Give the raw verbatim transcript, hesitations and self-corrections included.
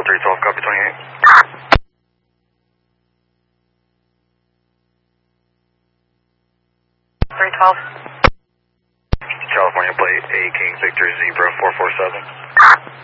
Hotel three twelve, copy twenty-eight. three twelve. California plate A King Victor Zebra four four seven.